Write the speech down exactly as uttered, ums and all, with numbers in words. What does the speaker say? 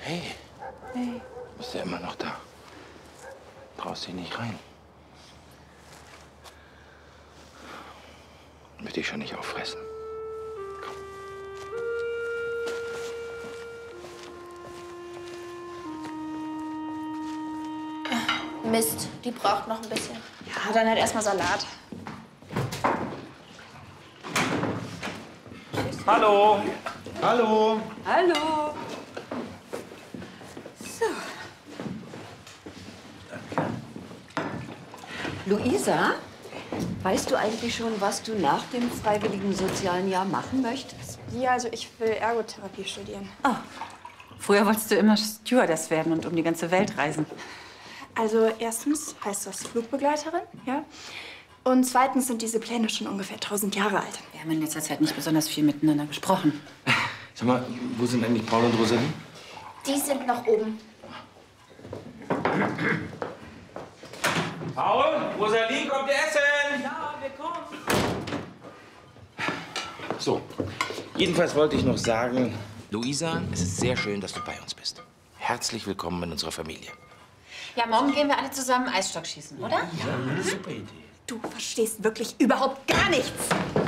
Hey. Hey. Bist ja immer noch da. Traust dich nicht rein. Wird dich schon nicht auffressen. Komm. Mist, die braucht noch ein bisschen. Ja, dann halt erstmal Salat. Hallo. Hallo. Hallo. So. Luisa, weißt du eigentlich schon, was du nach dem freiwilligen sozialen Jahr machen möchtest? Ja, also ich will Ergotherapie studieren. Oh. Früher wolltest du immer Stewardess werden und um die ganze Welt reisen. Also erstens heißt das Flugbegleiterin, ja. Und zweitens sind diese Pläne schon ungefähr tausend Jahre alt. Wir haben in letzter Zeit nicht besonders viel miteinander gesprochen. Sag mal, wo sind eigentlich Paul und Rosalie? Die sind noch oben. Paul, Rosalie, kommt ihr essen? Ja, wir kommen. So, jedenfalls wollte ich noch sagen, Luisa, es ist sehr schön, dass du bei uns bist. Herzlich willkommen in unserer Familie. Ja, morgen gehen wir alle zusammen Eisstock schießen, oder? Ja, super Idee. Du verstehst wirklich überhaupt gar nichts.